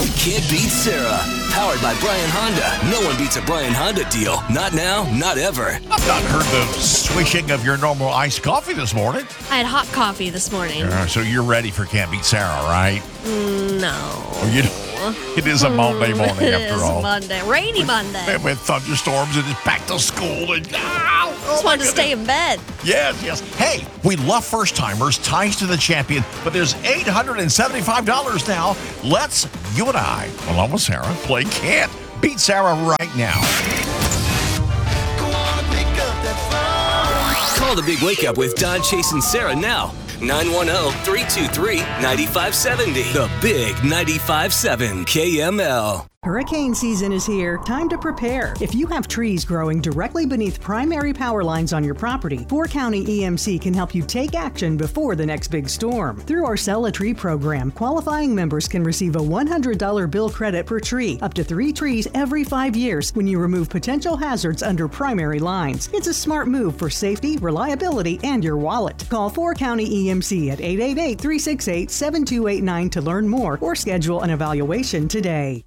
Can't Beat Sarah. Powered by Bryan Honda. No one beats a Bryan Honda deal. Not now, not ever. I've not heard the swishing of your normal iced coffee this morning. I had hot coffee this morning. So you're ready for Can't Beat Sarah, right? No. It is a Monday morning after all. It is Monday. Rainy Monday. With thunderstorms and it's back to school. And, Just wanted to stay in bed. Yes. Hey, we love first-timers, ties to the champion, but there's $875 now. Let's, you and I, along with Sarah, play Can't Beat Sarah right now. Call the Big Wake Up with Don, Chase, and Sarah now. 910-323-9570. The Big 95.7 KML. Hurricane season is here. Time to prepare. If you have trees growing directly beneath primary power lines on your property, 4 County EMC can help you take action before the next big storm. Through our Sell a Tree program, qualifying members can receive a $100 bill credit per tree, up to 3 trees every 5 years when you remove potential hazards under primary lines. It's a smart move for safety, reliability, and your wallet. Call 4 County EMC at 888-368-7289 to learn more or schedule an evaluation today.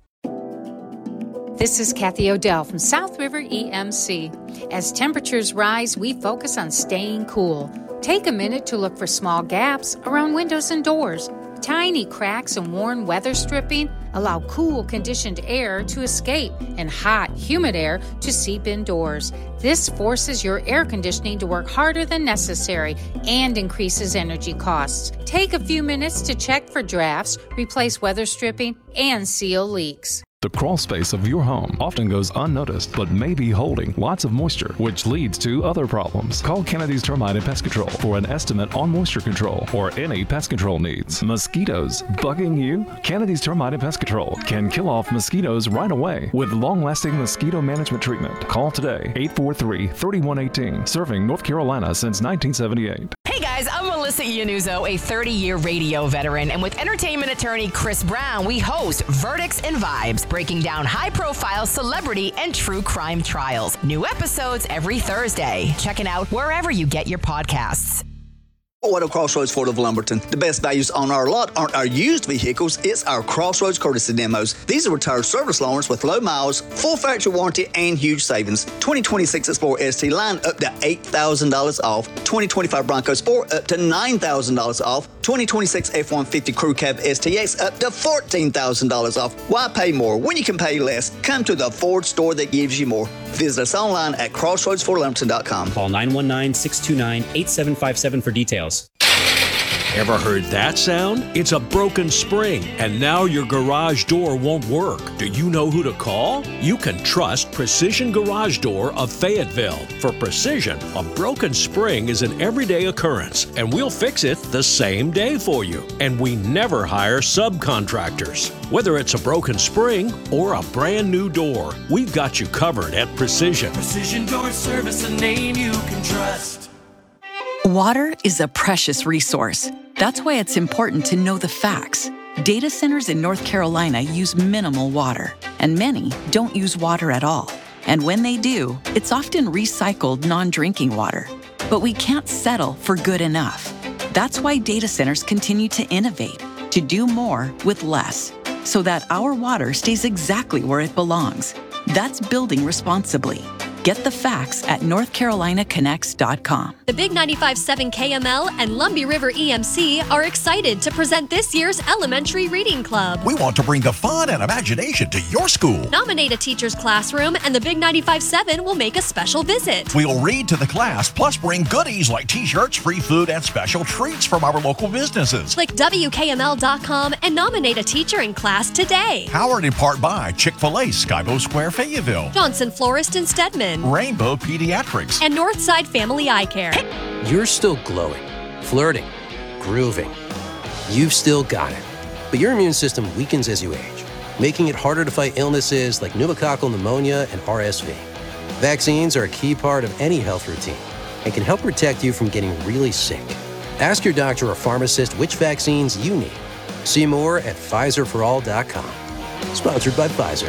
This is Kathy Odell from South River EMC. As temperatures rise, we focus on staying cool. Take a minute to look for small gaps around windows and doors. Tiny cracks and worn weather stripping allow cool, conditioned air to escape and hot, humid air to seep indoors. This forces your air conditioning to work harder than necessary and increases energy costs. Take a few minutes to check for drafts, replace weather stripping, and seal leaks. The crawl space of your home often goes unnoticed, but may be holding lots of moisture, which leads to other problems. Call Kennedy's Termite and Pest Control for an estimate on moisture control or any pest control needs. Mosquitoes bugging you? Kennedy's Termite and Pest Control can kill off mosquitoes right away with long-lasting mosquito management treatment. Call today, 843-3118, serving North Carolina since 1978. Hey guys, I'm Melissa Iannuzzo, a 30-year radio veteran, and with entertainment attorney Chris Brown, we host Verdicts and Vibes, breaking down high-profile celebrity and true crime trials. New episodes every Thursday. Check it out wherever you get your podcasts. Auto Crossroads Ford of Lumberton. The best values on our lot aren't our used vehicles, it's our Crossroads courtesy demos. These are retired service loaners with low miles, full factory warranty, and huge savings. 2026 Explorer ST line up to $8,000 off. 2025 Bronco Sport up to $9,000 off. 2026 F-150 Crew Cab STX up to $14,000 off. Why pay more when you can pay less? Come to the Ford store that gives you more. Visit us online at crossroadsfordlumberton.com. Call 919-629-8757 for details. Ever heard that sound? It's a broken spring, and now your garage door won't work. Do you know who to call? You can trust Precision Garage Door of Fayetteville. For Precision, a broken spring is an everyday occurrence, and we'll fix it the same day for you. And we never hire subcontractors. Whether it's a broken spring or a brand new door, we've got you covered at Precision. Precision Door Service, a name you can trust. Water is a precious resource. That's why it's important to know the facts. Data centers in North Carolina use minimal water, and many don't use water at all. And when they do, it's often recycled non-drinking water. But we can't settle for good enough. That's why data centers continue to innovate, to do more with less, so that our water stays exactly where it belongs. That's building responsibly. Get the facts at NorthCarolinaConnects.com. The Big 95.7 KML and Lumbee River EMC are excited to present this year's Elementary Reading Club. We want to bring the fun and imagination to your school. Nominate a teacher's classroom, and the Big 95.7 will make a special visit. We'll read to the class, plus bring goodies like t-shirts, free food, and special treats from our local businesses. Click WKML.com and nominate a teacher in class today. Powered in part by Chick-fil-A, Skybo Square, Fayetteville, Johnson Florist in Stedman, Rainbow Pediatrics, and Northside Family Eye Care. You're still glowing, flirting, grooving. You've still got it. But your immune system weakens as you age, making it harder to fight illnesses like pneumococcal pneumonia and RSV. Vaccines are a key part of any health routine and can help protect you from getting really sick. Ask your doctor or pharmacist which vaccines you need. See more at PfizerForAll.com. Sponsored by Pfizer.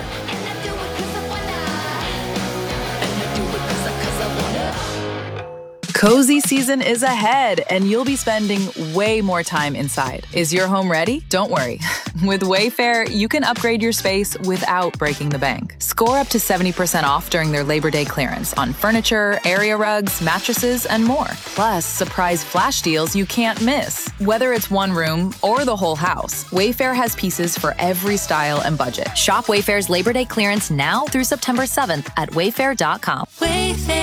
Cozy season is ahead, and you'll be spending way more time inside. Is your home ready? Don't worry. With Wayfair, you can upgrade your space without breaking the bank. Score up to 70% off during their Labor Day clearance on furniture, area rugs, mattresses, and more. Plus, surprise flash deals you can't miss. Whether it's one room or the whole house, Wayfair has pieces for every style and budget. Shop Wayfair's Labor Day clearance now through September 7th at wayfair.com. Wayfair.